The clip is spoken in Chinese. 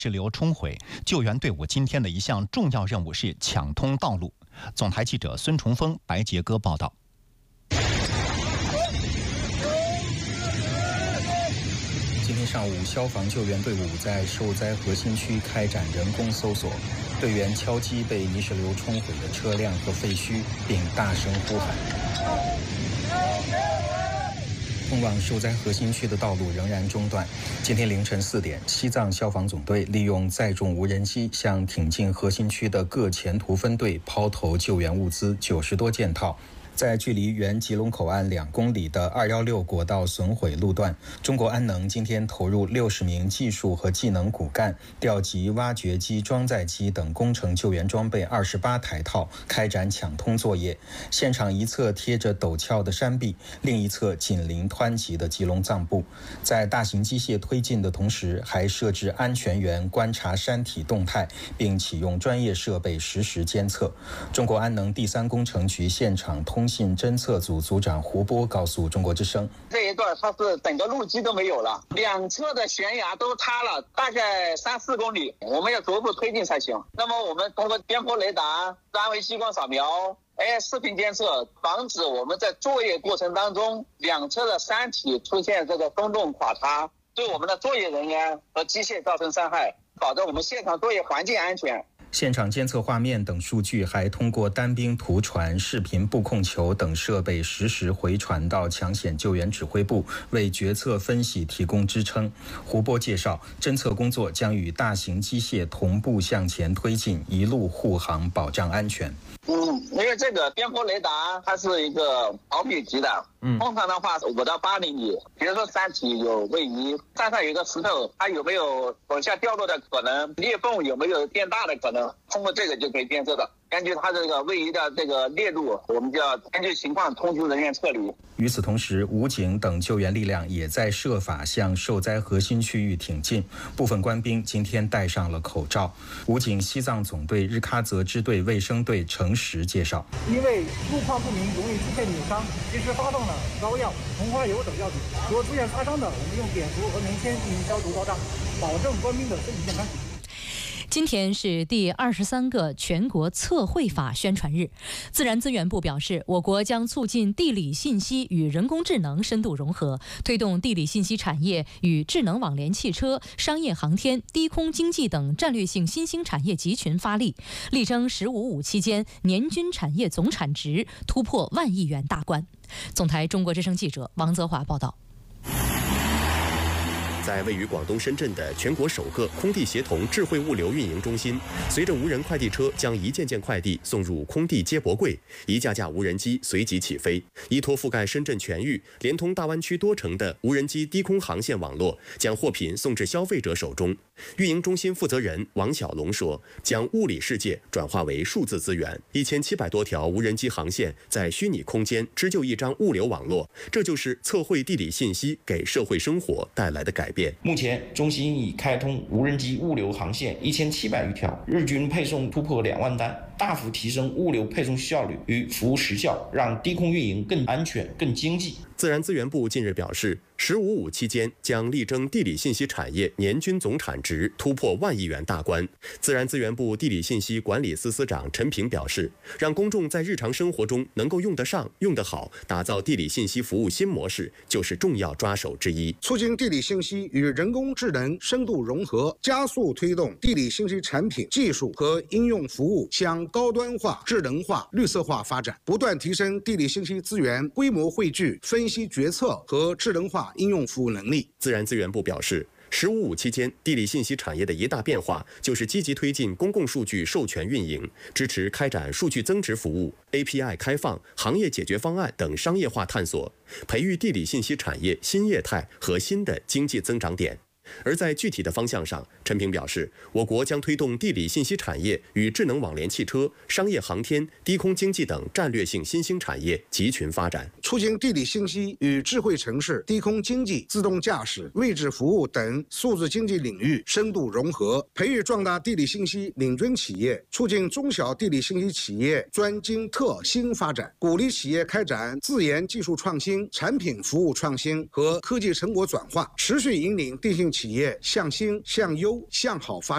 滞留冲毁，救援队伍今天的一项重要任务是抢通道路。总台记者孙崇峰、白杰哥报道。 今天上午，消防救援队伍在受灾核心区开展人工搜索，队员敲击被泥石流冲毁的车辆和废墟，并大声呼喊。通往受灾核心区的道路仍然中断。今天凌晨4点，西藏消防总队利用载重无人机向挺进核心区的各前途分队抛投救援物资90多件套。在距离原吉隆口岸2公里的216国道损毁路段，中国安能今天投入60名技术和技能骨干，调集挖掘机、装载机等工程救援装备28台套，开展抢通作业。现场一侧贴着陡峭的山壁，另一侧紧邻湍急的吉隆藏布。在大型机械推进的同时，还设置安全员观察山体动态，并启用专业设备实时监测。中国安能第3工程局现场通信侦测组组长胡波告诉中国之声， 这一段它是整个路基都没有了，两侧的悬崖都塌了，大概3-4公里，我们要逐步推进才行。那么我们通过边坡雷达、三维激光扫描、视频监测，防止我们在作业过程当中两侧的山体出现这个松动垮塌，对我们的作业人员和机械造成伤害，保证我们现场作业环境安全。 现场监测画面等数据还通过单兵图传、视频布控球等设备实时回传到抢险救援指挥部，为决策分析提供支撑。胡波介绍，侦测工作将与大型机械同步向前推进，一路护航，保障安全。 因为这个边坡雷达它是一个毫米级的，通常的话5到8厘米。比如说山体有位移，山上有一个石头，它有没有往下掉落的可能，裂缝有没有变大的可能，通过这个就可以监测的。根据它这个位移的这个裂度，我们就要根据情况通知人员撤离。 与此同时，武警等救援力量也在设法向受灾核心区域挺进。部分官兵今天戴上了口罩。武警西藏总队日喀则支队卫生队程实介绍， 因为路况不明容易出现扭伤，及时发放了膏药、红花油等药品。如果出现擦伤的，我们用碘伏和棉签进行消毒到账，保证官兵的身体健康。 今天是第23个全国测绘法宣传日。自然资源部表示，我国将促进地理信息与人工智能深度融合，推动地理信息产业与智能网联汽车、商业航天、低空经济等战略性新兴产业集群发力，力争“15+5”期间年均产业总产值突破1万亿元大关。总台中国之声记者王泽华报道。 在位于广东深圳的全国首个空地协同智慧物流运营中心，随着无人快递车将一件件快递送入空地接驳柜，一架架无人机随即起飞，依托覆盖深圳全域、连通大湾区多城的无人机低空航线网络，将货品送至消费者手中。运营中心负责人王小龙说，将物理世界转化为数字资源，1700多条无人机航线在虚拟空间织就一张物流网络，这就是测绘地理信息给社会生活带来的改变。 目前，中心已开通无人机物流航线1700余条，日均配送突破2万单，大幅提升物流配送效率与服务时效，让低空运营更安全、更经济。 自然资源部近日表示，“15+5”期间将力争地理信息产业年均总产值突破1万亿元大关。自然资源部地理信息管理司司长陈平表示，让公众在日常生活中能够用得上、用得好，打造地理信息服务新模式，就是重要抓手之一。 促进地理信息与人工智能深度融合，加速推动地理信息产品、技术和应用服务向高端化、智能化、绿色化发展，不断提升地理信息资源规模汇聚、分析决策和智能化应用服务能力。 自然资源部表示，“15+5”期间，地理信息产业的一大变化就是积极推进公共数据授权运营，支持开展数据增值服务、API 开放、行业解决方案等商业化探索，培育地理信息产业新业态和新的经济增长点。而在具体的方向上，陈平表示，我国将推动地理信息产业与智能网联汽车、商业航天、低空经济等战略性新兴产业集群发展， 促进地理信息与智慧城市、低空经济、自动驾驶、位置服务等数字经济领域深度融合，培育壮大地理信息领军企业，促进中小地理信息企业专精特新发展，鼓励企业开展自研技术创新、产品服务创新和科技成果转化，持续引领地信企业向新、向优、向好发展。